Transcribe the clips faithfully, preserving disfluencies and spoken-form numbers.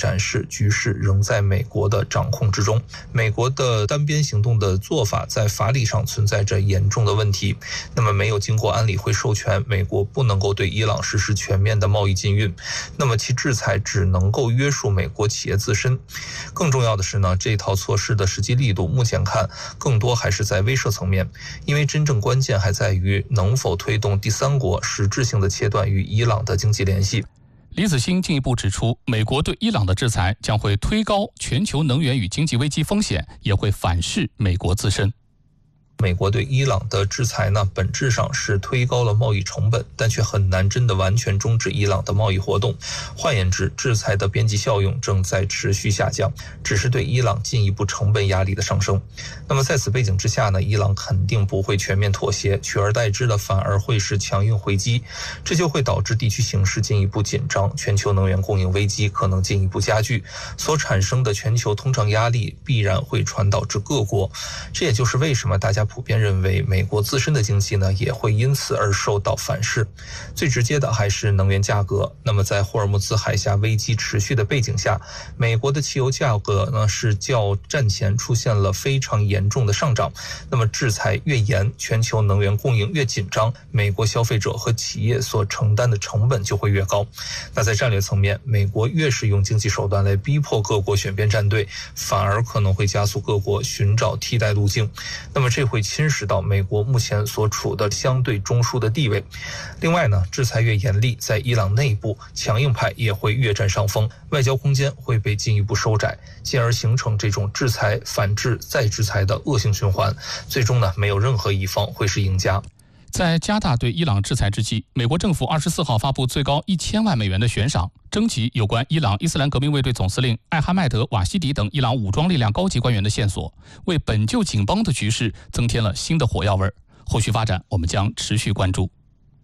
展示，局势仍在美国的掌控之中。美国的单边行动的做法在法理上存在着严重的问题。那么没有经过安理会授权，美国不能够对伊朗实施全面的贸易禁运，那么其制裁只能够约束美国企业自身。更重要的是呢，这套措施的实际力度目前看更多还是在威慑层面，因为真正关键还在于能否推动第三国实质性的切断与伊朗的经济联系。 李子欣进一步指出，美国对伊朗的制裁将会推高全球能源与经济危机风险，也会反噬美国自身。 美国对伊朗的制裁呢，本质上是推高了贸易成本，但却很难真的完全终止伊朗的贸易活动。换言之，制裁的边际效用正在持续下降，只是对伊朗进一步成本压力的上升。那么在此背景之下呢，伊朗肯定不会全面妥协，取而代之的反而会是强硬回击，这就会导致地区形势进一步紧张，全球能源供应危机可能进一步加剧，所产生的全球通胀压力必然会传导至各国。这也就是为什么大家普遍认为美国自身的经济呢也会因此而受到反噬。最直接的还是能源价格。那么在霍尔木兹海峡危机持续的背景下，美国的汽油价格呢是较战前出现了非常严重的上涨。那么制裁越严，全球能源供应越紧张，美国消费者和企业所承担的成本就会越高。那在战略层面，美国越是用经济手段来逼迫各国选边站队，反而可能会加速各国寻找替代路径。那么这会侵蚀到美国目前所处的相对中枢的地位。另外呢，制裁越严厉，在伊朗内部强硬派也会越占上风，外交空间会被进一步收窄，进而形成这种制裁反制再制裁的恶性循环。最终呢，没有任何一方会是赢家。 在加大对伊朗制裁之际，美国政府二十四号发布最高一千万美元的悬赏，征集有关伊朗伊斯兰革命卫队总司令艾哈迈德·瓦西迪等伊朗武装力量高级官员的线索，为本就紧绷的局势增添了新的火药味。后续发展我们将持续关注。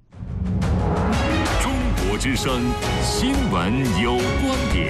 中国之声新闻有观点，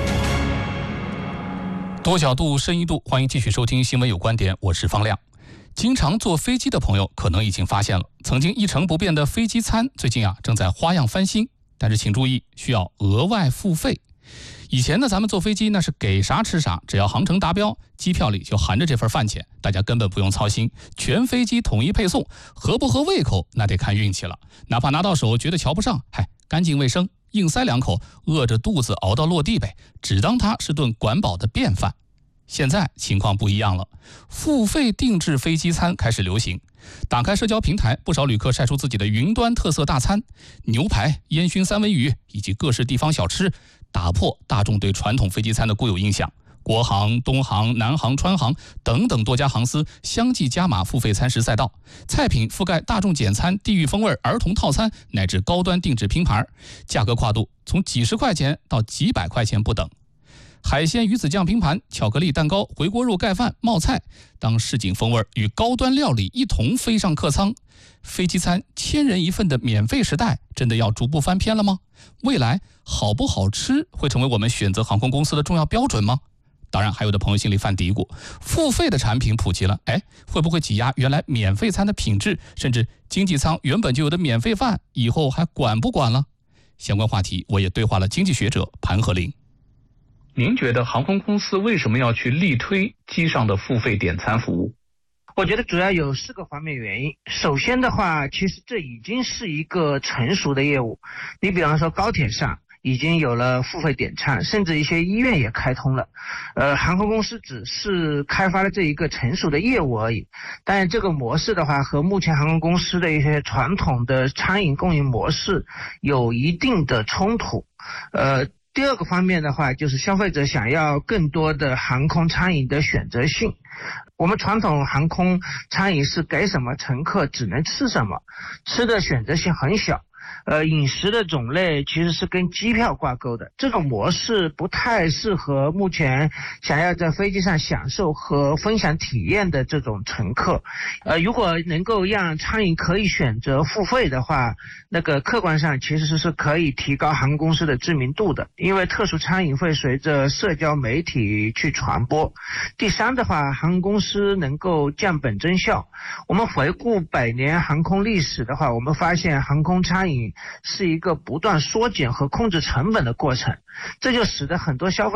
多角度、深一度，欢迎继续收听新闻有观点，我是方亮。经常坐飞机的朋友可能已经发现了，曾经一成不变的飞机餐最近啊正在花样翻新，但是请注意，需要额外付费。以前呢，咱们坐飞机那是给啥吃啥，只要航程达标，机票里就含着这份饭钱，大家根本不用操心，全飞机统一配送，合不合胃口那得看运气了。哪怕拿到手觉得瞧不上，嗨，干净卫生，硬塞两口，饿着肚子熬到落地呗，只当它是顿管饱的便饭。现在情况不一样了，付费定制飞机餐开始流行。打开社交平台，不少旅客晒出自己的云端特色大餐，牛排、烟熏三文鱼以及各式地方小吃，打破大众对传统飞机餐的固有印象。国航、东航、南航、川航等等多家航司相继加码付费餐食赛道，菜品覆盖大众简餐、地域风味儿童套餐乃至高端定制拼盘，价格跨度从几十块钱到几百块钱不等。海鲜鱼子酱拼盘、巧克力蛋糕、回锅肉盖饭、冒菜，当市井风味与高端料理一同飞上客舱，飞机餐千人一份的免费时代真的要逐步翻篇了吗？未来好不好吃会成为我们选择航空公司的重要标准吗？当然，还有的朋友心里犯嘀咕，付费的产品普及了，哎，会不会挤压原来免费餐的品质？甚至经济舱原本就有的免费饭，以后还管不管了？相关话题我也对话了经济学者盘和林。您觉得航空公司为什么要去力推机上的付费点餐服务？ 我觉得主要有四个方面原因。首先的话，其实这已经是一个成熟的业务。你比方说高铁上已经有了付费点餐，甚至一些医院也开通了。呃，航空公司只是开发了这一个成熟的业务而已。但是这个模式的话，和目前航空公司的一些传统的餐饮供应模式有一定的冲突。呃。第二个方面的话，就是消费者想要更多的航空餐饮的选择性。我们传统航空餐饮是给什么乘客只能吃什么，吃的选择性很小。呃，饮食的种类其实是跟机票挂钩的，这个模式不太适合目前想要在飞机上享受和分享体验的这种乘客。呃，如果能够让餐饮可以选择付费的话，那个客观上其实是可以提高航空公司的知名度的，因为特殊餐饮会随着社交媒体去传播。第三的话，航空公司能够降本增效。我们回顾百年航空历史的话，我们发现航空餐饮是一个不断缩减和控制成本的过程，这就使得很多消费